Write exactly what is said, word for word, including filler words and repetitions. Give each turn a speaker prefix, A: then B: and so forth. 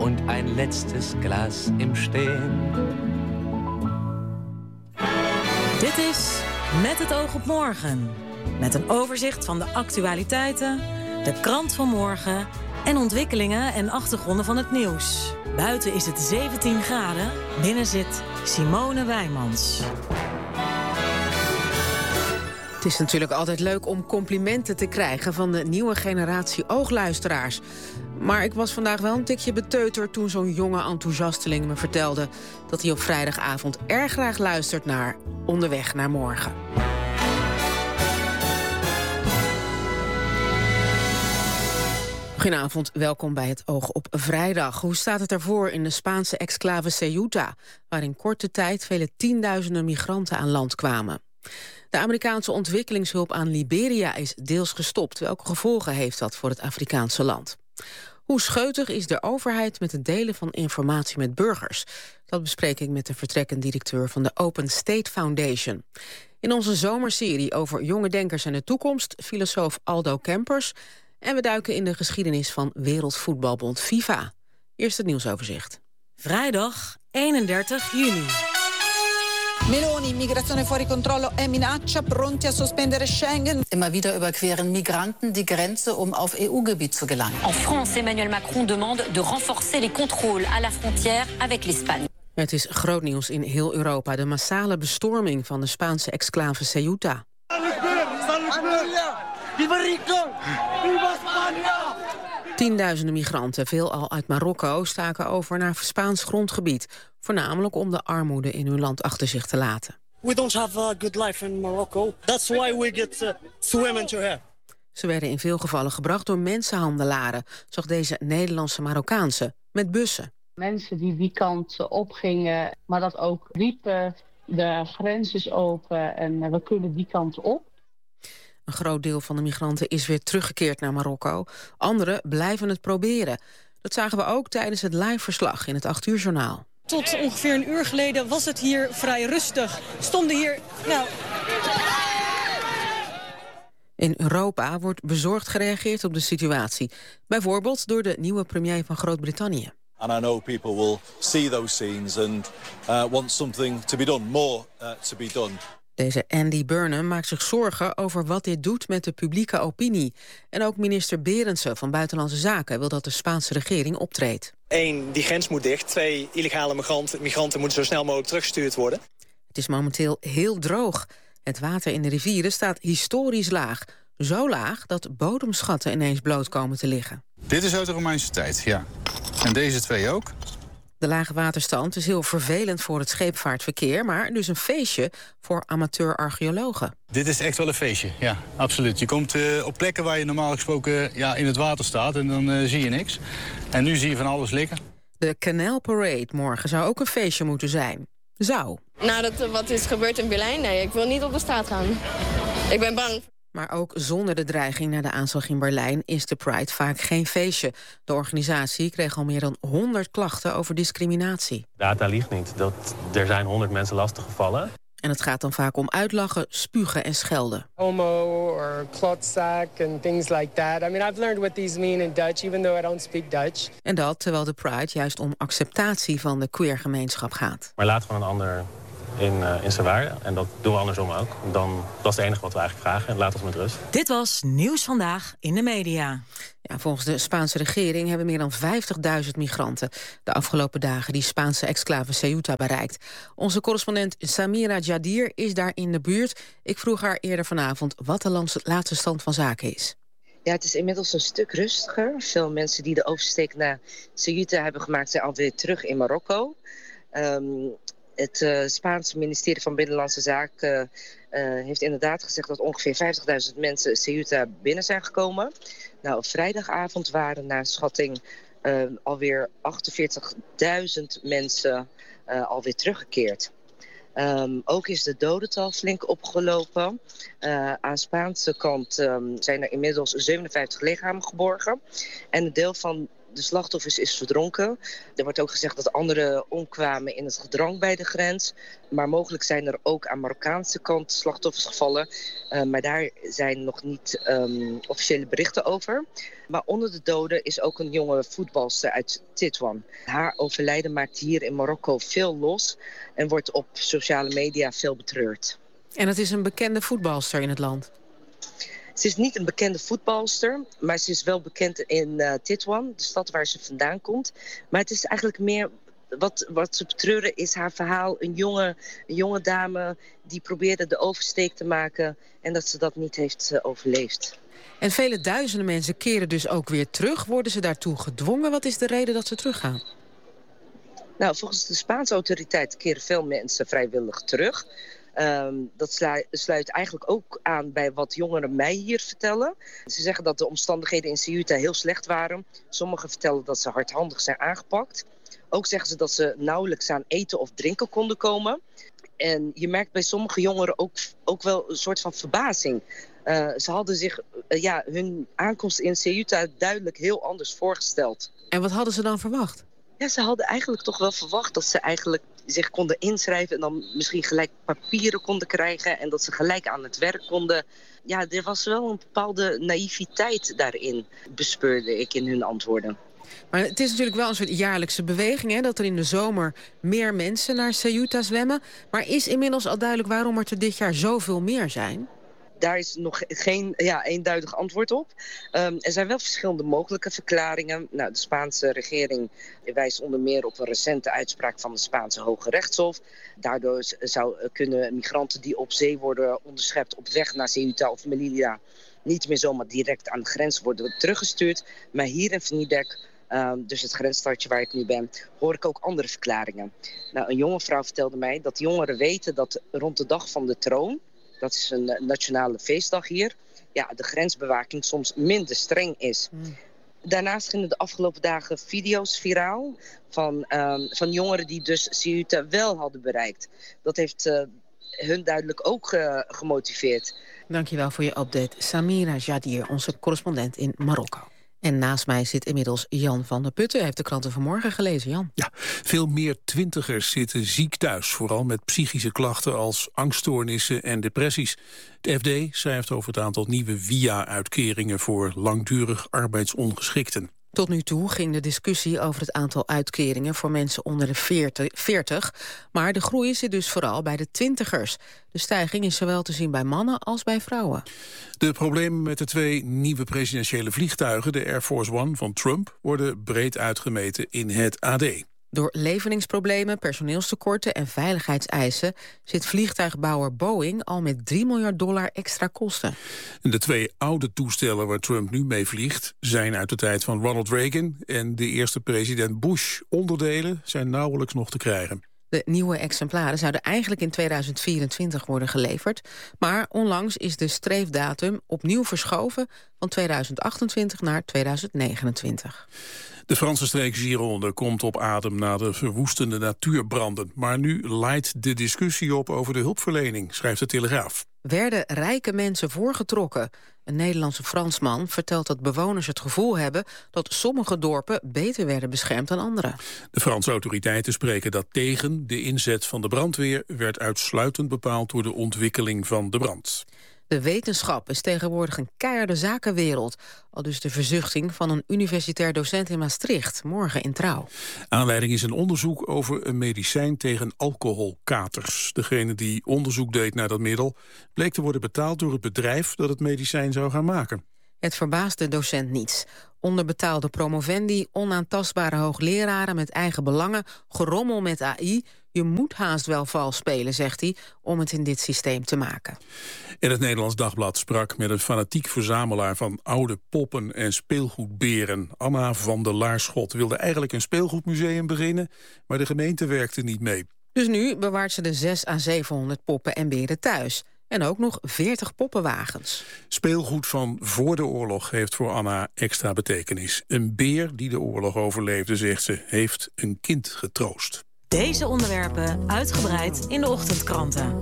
A: und ein letztes Glas im Stehen.
B: Dit is Met het oog op morgen. Met een overzicht van de actualiteiten, de krant van morgen en ontwikkelingen en achtergronden van het nieuws. Buiten is het zeventien graden, binnen zit Simone Wijmans.
C: Het is natuurlijk altijd leuk om complimenten te krijgen van de nieuwe generatie oogluisteraars. Maar ik was vandaag wel een tikje beteuterd toen zo'n jonge enthousiasteling me vertelde dat hij op vrijdagavond erg graag luistert naar Onderweg naar Morgen. Goedenavond, welkom bij het Oog op Vrijdag. Hoe staat het ervoor in de Spaanse exclave Ceuta, waar in korte tijd vele tienduizenden migranten aan land kwamen? De Amerikaanse ontwikkelingshulp aan Liberia is deels gestopt. Welke gevolgen heeft dat voor het Afrikaanse land? Hoe scheutig is de overheid met het delen van informatie met burgers? Dat bespreek ik met de vertrekkend directeur van de Open State Foundation. In onze zomerserie over jonge denkers en de toekomst, filosoof Aldo Kempers. En we duiken in de geschiedenis van Wereldvoetbalbond FIFA. Eerst het nieuwsoverzicht.
B: Vrijdag eenendertig juni.
D: Meloni, migrazione fuori controllo e minaccia, pronti a sospendere Schengen.
E: Immer wieder überqueren Migranten die Grenze, um auf E U-Gebiet zu gelangen.
F: En France, Emmanuel Macron demande de renforcer les contrôles à la frontière avec l'Espagne.
C: Het is groot nieuws in heel Europa, de massale bestorming van de Spaanse exclave Ceuta. Tienduizenden migranten, veelal uit Marokko, staken over naar Spaans grondgebied. Voornamelijk om de armoede in hun land achter zich te laten.
G: We don't have a good life in Morocco. That's why we get uh, swim into here.
C: Ze werden in veel gevallen gebracht door mensenhandelaren, zoals deze Nederlandse Marokkaanse, met bussen.
H: Mensen die die kant opgingen, maar dat ook riepen, de grens is open en we kunnen die kant op.
C: Een groot deel van de migranten is weer teruggekeerd naar Marokko. Anderen blijven het proberen. Dat zagen we ook tijdens het live-verslag in het acht uur journaal.
I: Tot ongeveer een uur geleden was het hier vrij rustig. Stonden hier, nou...
C: In Europa wordt bezorgd gereageerd op de situatie. Bijvoorbeeld door de nieuwe premier van Groot-Brittannië.
J: And I know people will see those scenes and uh, want something to be done, more uh, to be done.
C: Deze Andy Burnham maakt zich zorgen over wat dit doet met de publieke opinie. En ook minister Berendsen van Buitenlandse Zaken wil dat de Spaanse regering optreedt.
K: Eén, die grens moet dicht. Twee, illegale migranten, migranten moeten zo snel mogelijk teruggestuurd worden.
C: Het is momenteel heel droog. Het water in de rivieren staat historisch laag. Zo laag dat bodemschatten ineens bloot komen te liggen.
L: Dit is uit de Romeinse tijd, ja. En deze twee ook.
C: De lage waterstand is heel vervelend voor het scheepvaartverkeer, maar dus een feestje voor amateur-archeologen.
L: Dit is echt wel een feestje, ja, absoluut. Je komt uh, op plekken waar je normaal gesproken ja, in het water staat en dan uh, zie je niks. En nu zie je van alles liggen.
C: De Canal Parade morgen zou ook een feestje moeten zijn. Zou.
M: Nadat er wat is gebeurd in Berlijn, nee, ik wil niet op de straat gaan. Ik ben bang.
C: Maar ook zonder de dreiging naar de aanslag in Berlijn is de Pride vaak geen feestje. De organisatie kreeg al meer dan honderd klachten over discriminatie.
N: Data liegt niet. Dat, er zijn honderd mensen lastiggevallen.
C: En het gaat dan vaak om uitlachen, spugen en schelden.
O: Homo or klotzak and things like that. I mean, I've learned what these mean in Dutch, even though I don't speak Dutch.
C: En dat terwijl de Pride juist om acceptatie van de queergemeenschap gaat.
N: Maar laat van een ander in, uh, in zijn waarde. En dat doen we andersom ook. Dan, dat is het enige wat we eigenlijk vragen. En laat ons met rust.
B: Dit was Nieuws Vandaag in de media.
C: Ja, volgens de Spaanse regering hebben meer dan vijftigduizend migranten de afgelopen dagen die Spaanse exclave Ceuta bereikt. Onze correspondent Samira Jadir is daar in de buurt. Ik vroeg haar eerder vanavond wat de laatste stand van zaken is.
P: Ja, het is inmiddels een stuk rustiger. Veel mensen die de oversteek naar Ceuta hebben gemaakt zijn alweer terug in Marokko. Um, Het uh, Spaanse ministerie van Binnenlandse Zaken uh, heeft inderdaad gezegd dat ongeveer vijftigduizend mensen Ceuta binnen zijn gekomen. Nou, op vrijdagavond waren naar schatting uh, alweer achtenveertigduizend mensen uh, alweer teruggekeerd. Um, ook is de dodental flink opgelopen. Uh, aan Spaanse kant um, zijn er inmiddels zevenenvijftig lichamen geborgen. En een deel van de slachtoffers is verdronken. Er wordt ook gezegd dat anderen omkwamen in het gedrang bij de grens. Maar mogelijk zijn er ook aan Marokkaanse kant slachtoffers gevallen. Uh, maar daar zijn nog niet um, officiële berichten over. Maar onder de doden is ook een jonge voetbalster uit Tétouan. Haar overlijden maakt hier in Marokko veel los en wordt op sociale media veel betreurd.
C: En het is een bekende voetbalster in het land?
P: Ze is niet een bekende voetbalster, maar ze is wel bekend in uh, Tétouan, de stad waar ze vandaan komt. Maar het is eigenlijk meer, wat, wat ze betreuren is haar verhaal. Een jonge, een jonge dame die probeerde de oversteek te maken en dat ze dat niet heeft uh, overleefd.
C: En vele duizenden mensen keren dus ook weer terug. Worden ze daartoe gedwongen? Wat is de reden dat ze teruggaan?
P: Nou, volgens de Spaanse autoriteiten keren veel mensen vrijwillig terug. Um, dat sluit, sluit eigenlijk ook aan bij wat jongeren mij hier vertellen. Ze zeggen dat de omstandigheden in Ceuta heel slecht waren. Sommigen vertellen dat ze hardhandig zijn aangepakt. Ook zeggen ze dat ze nauwelijks aan eten of drinken konden komen. En je merkt bij sommige jongeren ook, ook wel een soort van verbazing. Uh, ze hadden zich uh, ja, hun aankomst in Ceuta duidelijk heel anders voorgesteld.
C: En wat hadden ze dan verwacht?
P: Ja, ze hadden eigenlijk toch wel verwacht dat ze eigenlijk zich konden inschrijven en dan misschien gelijk papieren konden krijgen en dat ze gelijk aan het werk konden. Ja, er was wel een bepaalde naïviteit daarin, bespeurde ik in hun antwoorden.
C: Maar het is natuurlijk wel een soort jaarlijkse beweging, hè, dat er in de zomer meer mensen naar Ceuta zwemmen. Maar is inmiddels al duidelijk waarom er dit jaar zoveel meer zijn?
P: Daar is nog geen ja, eenduidig antwoord op. Um, er zijn wel verschillende mogelijke verklaringen. Nou, de Spaanse regering wijst onder meer op een recente uitspraak van de Spaanse Hoge Rechtshof. Daardoor zou kunnen migranten die op zee worden onderschept op weg naar Ceuta of Melilla niet meer zomaar direct aan de grens worden teruggestuurd. Maar hier in Venidec, Um, dus het grensstadje waar ik nu ben, hoor ik ook andere verklaringen. Nou, een jonge vrouw vertelde mij dat jongeren weten dat rond de dag van de troon, dat is een nationale feestdag hier, ja, de grensbewaking soms minder streng is. Mm. Daarnaast gingen de afgelopen dagen video's viraal van, um, van jongeren die dus Ceuta wel hadden bereikt. Dat heeft uh, hun duidelijk ook uh, gemotiveerd.
C: Dankjewel voor je update, Samira Jadir, onze correspondent in Marokko. En naast mij zit inmiddels Jan van der Putten. Hij heeft de kranten vanmorgen gelezen, Jan.
Q: Ja, veel meer twintigers zitten ziek thuis. Vooral met psychische klachten als angststoornissen en depressies. Het F D schrijft over het aantal nieuwe V I A-uitkeringen voor langdurig arbeidsongeschikten.
C: Tot nu toe ging de discussie over het aantal uitkeringen voor mensen onder de veertig. Maar de groei zit dus vooral bij de twintigers. De stijging is zowel te zien bij mannen als bij vrouwen.
Q: De problemen met de twee nieuwe presidentiële vliegtuigen, de Air Force One van Trump, worden breed uitgemeten in het A D.
C: Door leveringsproblemen, personeelstekorten en veiligheidseisen zit vliegtuigbouwer Boeing al met drie miljard dollar extra kosten.
Q: En de twee oude toestellen waar Trump nu mee vliegt zijn uit de tijd van Ronald Reagan en de eerste president Bush. Onderdelen zijn nauwelijks nog te krijgen.
C: De nieuwe exemplaren zouden eigenlijk in tweeduizend vierentwintig worden geleverd. Maar onlangs is de streefdatum opnieuw verschoven van tweeduizend achtentwintig naar tweeduizend negenentwintig.
Q: De Franse streek Gironde komt op adem na de verwoestende natuurbranden. Maar nu leidt de discussie op over de hulpverlening, schrijft de Telegraaf.
C: Werden rijke mensen voorgetrokken? Een Nederlandse Fransman vertelt dat bewoners het gevoel hebben dat sommige dorpen beter werden beschermd dan andere.
Q: De Franse autoriteiten spreken dat tegen. De inzet van de brandweer werd uitsluitend bepaald door de ontwikkeling van de brand.
C: De wetenschap is tegenwoordig een keiharde zakenwereld. Al dus de verzuchting van een universitair docent in Maastricht, morgen in Trouw.
Q: Aanleiding is een onderzoek over een medicijn tegen alcoholkaters. Degene die onderzoek deed naar dat middel bleek te worden betaald door het bedrijf dat het medicijn zou gaan maken.
C: Het verbaast de docent niets. Onderbetaalde promovendi, onaantastbare hoogleraren met eigen belangen, gerommel met A I. Je moet haast wel vals spelen, zegt hij, om het in dit systeem te maken.
Q: En het Nederlands Dagblad sprak met een fanatiek verzamelaar van oude poppen en speelgoedberen. Anna van der Laarschot wilde eigenlijk een speelgoedmuseum beginnen, maar de gemeente werkte niet mee.
C: Dus nu bewaart ze de zes à zevenhonderd poppen en beren thuis. En ook nog veertig poppenwagens.
Q: Speelgoed van voor de oorlog heeft voor Anna extra betekenis. Een beer die de oorlog overleefde, zegt ze, heeft een kind getroost.
B: Deze onderwerpen uitgebreid in de ochtendkranten.